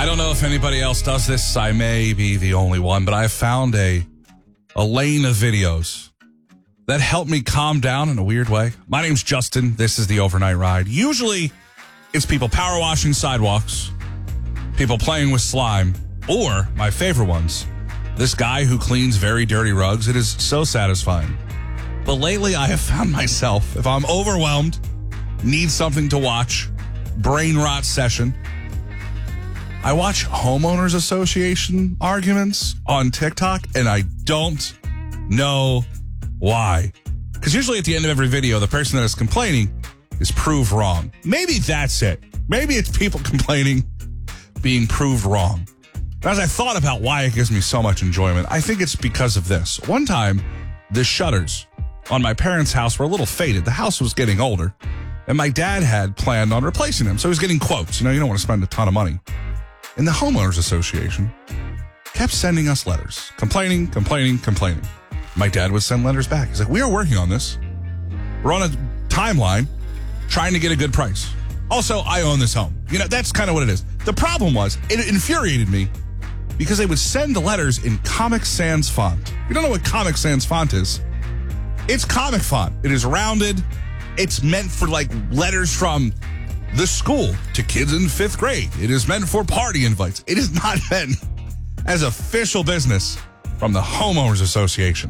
don't know if anybody else does this. I may be the only one, but I found a lane of videos that help me calm down in a weird way. My name's Justin. This is the Overnight Ride. Usually, it's people power washing sidewalks, people playing with slime, or my favorite ones, this guy who cleans very dirty rugs. It is so satisfying. But lately, I have found myself, if I'm overwhelmed, need something to watch, brain rot session, I watch homeowners association arguments on TikTok, and I don't know why. Because usually at the end of every video, the person that is complaining is proved wrong. Maybe that's it. Maybe it's people complaining, being proved wrong. But as I thought about why it gives me so much enjoyment, I think it's because of this. One time, the shutters on my parents' house were a little faded. The house was getting older, and my dad had planned on replacing them. So he was getting quotes. You don't want to spend a ton of money. And the homeowners association kept sending us letters, complaining. My dad would send letters back. He's like, we are working on this. We're on a timeline trying to get a good price. Also, I own this home. That's kind of what it is. The problem was, it infuriated me because they would send the letters in Comic Sans font. You don't know what Comic Sans font is? It's comic font. It is rounded. It's meant for letters from the school to kids in 5th grade. It is meant for party invites. It is not meant as official business from the homeowners association.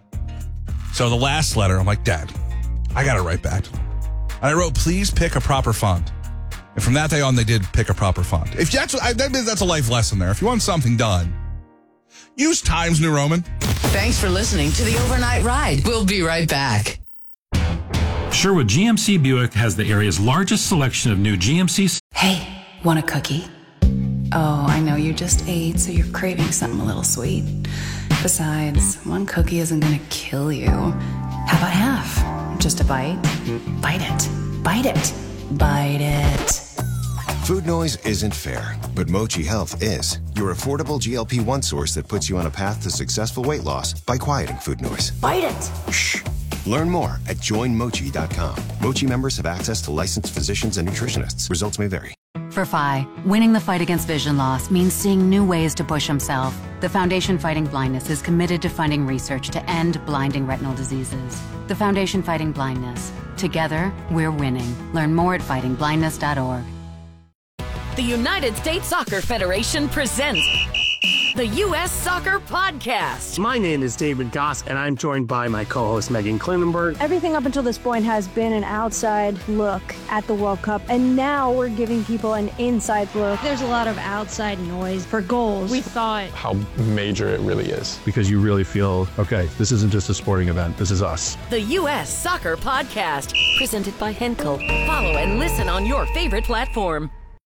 So the last letter, I'm like, Dad, I got to write back to them. And I wrote, please pick a proper font. And from that day on, they did pick a proper font. That's a life lesson there. If you want something done, use Times New Roman. Thanks for listening to the Overnight Ride. We'll be right back. Sherwood GMC Buick has the area's largest selection of new GMC. Hey, want a cookie? Oh, I know you just ate, so you're craving something a little sweet. Besides, one cookie isn't gonna kill you. How about half? Just a bite? Bite it. Bite it. Bite it. Food noise isn't fair, but Mochi Health is. Your affordable GLP-1 source that puts you on a path to successful weight loss by quieting food noise. Bite it. Shh. Learn more at joinmochi.com. Mochi members have access to licensed physicians and nutritionists. Results may vary. For Phi, winning the fight against vision loss means seeing new ways to push himself. The Foundation Fighting Blindness is committed to funding research to end blinding retinal diseases. The Foundation Fighting Blindness. Together, we're winning. Learn more at fightingblindness.org. The United States Soccer Federation presents the U.S. Soccer Podcast. My name is David Goss, and I'm joined by my co-host Megan Klinenberg. Everything up until this point has been an outside look at the World Cup, and now we're giving people an inside look. There's a lot of outside noise for goals. We thought how major it really is. Because you really feel, okay, this isn't just a sporting event, this is us. The U.S. Soccer Podcast, presented by Henkel. Follow and listen on your favorite platform.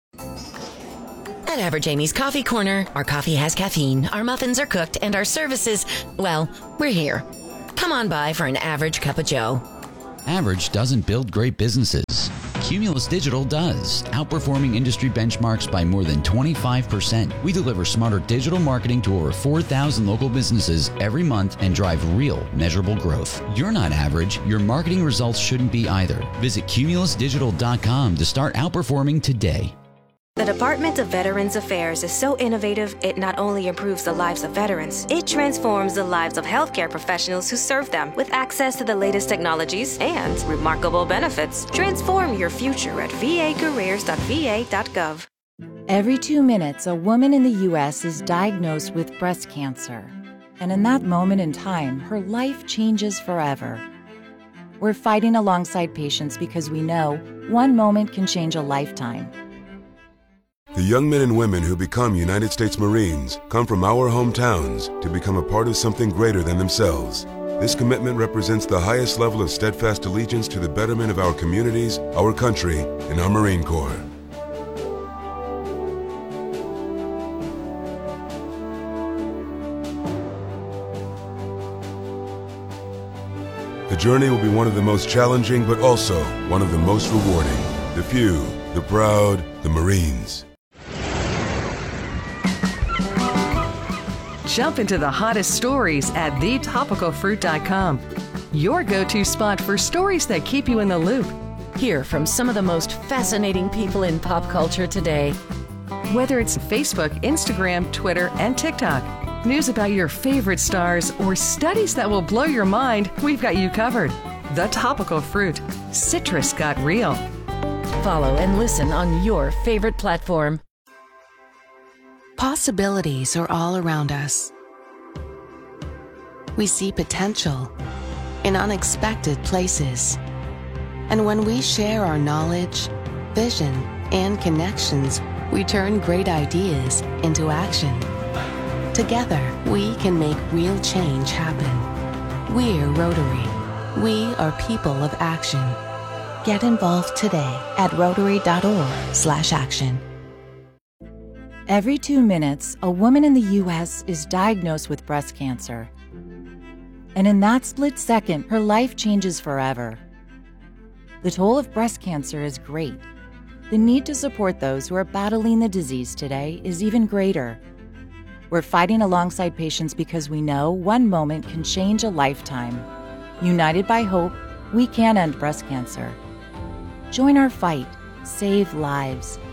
At Average Amy's Coffee Corner, our coffee has caffeine, our muffins are cooked, and our services, well, we're here. Come on by for an average cup of joe. Average doesn't build great businesses. Cumulus Digital does, outperforming industry benchmarks by more than 25%. We deliver smarter digital marketing to over 4,000 local businesses every month and drive real, measurable growth. You're not average. Your marketing results shouldn't be either. Visit cumulusdigital.com to start outperforming today. The Department of Veterans Affairs is so innovative, it not only improves the lives of veterans, it transforms the lives of healthcare professionals who serve them with access to the latest technologies and remarkable benefits. Transform your future at vacareers.va.gov. Every 2 minutes, a woman in the U.S. is diagnosed with breast cancer. And in that moment in time, her life changes forever. We're fighting alongside patients because we know one moment can change a lifetime. The young men and women who become United States Marines come from our hometowns to become a part of something greater than themselves. This commitment represents the highest level of steadfast allegiance to the betterment of our communities, our country, and our Marine Corps. The journey will be one of the most challenging, but also one of the most rewarding. The few, the proud, the Marines. Jump into the hottest stories at thetopicalfruit.com. Your go-to spot for stories that keep you in the loop. Hear from some of the most fascinating people in pop culture today. Whether it's Facebook, Instagram, Twitter, and TikTok, news about your favorite stars, or studies that will blow your mind, we've got you covered. The Topical Fruit. Citrus got real. Follow and listen on your favorite platform. Possibilities are all around us. We see potential in unexpected places. And when we share our knowledge, vision, and connections, we turn great ideas into action. Together, we can make real change happen. We're Rotary. We are people of action. Get involved today at Rotary.org/action. Every 2 minutes, a woman in the U.S. is diagnosed with breast cancer. And in that split second, her life changes forever. The toll of breast cancer is great. The need to support those who are battling the disease today is even greater. We're fighting alongside patients because we know one moment can change a lifetime. United by hope, we can end breast cancer. Join our fight. Save lives.